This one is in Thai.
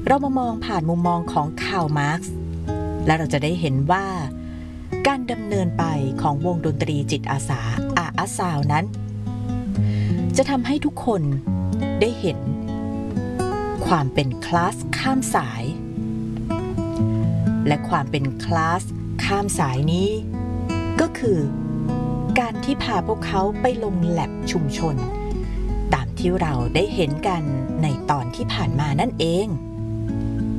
เรามามองผ่านมุมมองของคาร์ล มาร์กซ์และเราจะได้เห็นว่าการดำเนินไปของวงดนตรีจิตอาสาอาซาวนั้นจะทำให้ทุกคนได้เห็นความเป็นคลาสข้ามสายและความเป็นคลาสข้ามสายนี้ก็คือการที่พาพวกเขาไปลงแลบชุมชนตามที่เราได้เห็นกันในตอนที่ผ่านมานั่นเอง